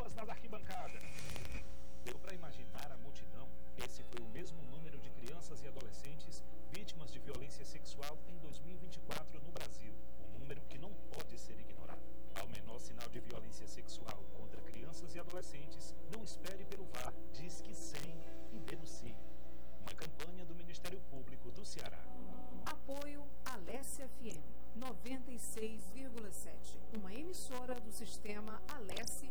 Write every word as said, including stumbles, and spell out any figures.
pessoas nas arquibancadas. Deu para imaginar a multidão? Esse foi o mesmo número de crianças e adolescentes vítimas de violência sexual em dois mil e vinte e quatro no Brasil.